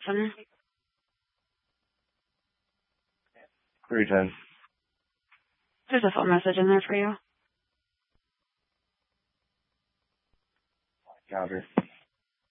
Center. 310. There's a phone message in there for you. Copy.